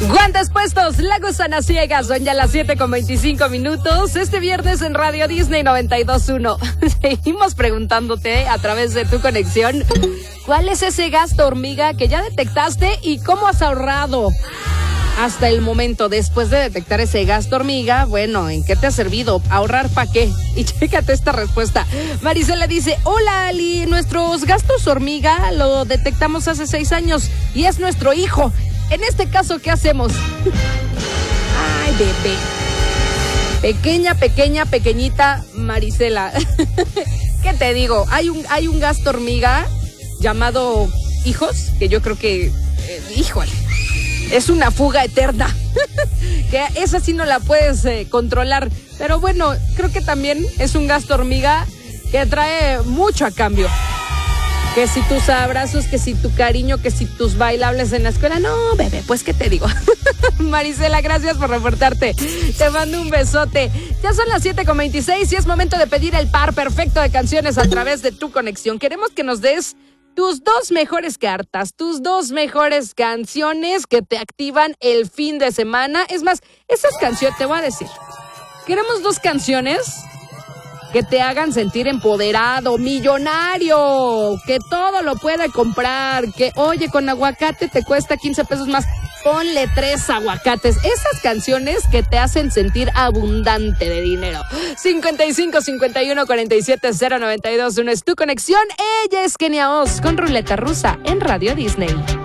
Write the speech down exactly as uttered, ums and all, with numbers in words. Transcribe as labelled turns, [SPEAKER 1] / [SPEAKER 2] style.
[SPEAKER 1] Guantes puestos, la gusana ciega, son ya las siete con veinticinco minutos, este viernes en Radio Disney noventa y dos punto uno. Seguimos preguntándote a través de tu conexión, ¿cuál es ese gasto hormiga que ya detectaste y cómo has ahorrado hasta el momento? Después de detectar ese gasto hormiga, bueno, ¿en qué te ha servido? ¿Ahorrar para qué? Y chécate esta respuesta. Marisela dice, hola Ali, nuestros gastos hormiga lo detectamos hace seis años y es nuestro hijo. En este caso, ¿qué hacemos? Ay, bebé. Pequeña, pequeña, pequeñita Marisela. ¿Qué te digo? Hay un, hay un gasto hormiga llamado hijos, que yo creo que, eh, híjole, es una fuga eterna. Que esa sí no la puedes eh, controlar. Pero bueno, creo que también es un gasto hormiga que trae mucho a cambio. Que si tus abrazos, que si tu cariño, que si tus bailables en la escuela. No, bebé, pues, ¿qué te digo? Marisela, gracias por reportarte. Te mando un besote. Ya son las siete con veintiséis y es momento de pedir el par perfecto de canciones a través de tu conexión. Queremos que nos des tus dos mejores cartas, tus dos mejores canciones que te activan el fin de semana. Es más, esas canciones, te voy a decir, queremos dos canciones que te hagan sentir empoderado, millonario, que todo lo pueda comprar, que oye, con aguacate te cuesta quince pesos más, ponle tres aguacates. Esas canciones que te hacen sentir abundante de dinero. cincuenta y cinco, cincuenta y uno, cuarenta y siete, cero noventa y dos uno es tu conexión. Ella es Kenia Oz con Ruleta Rusa en Radio Disney.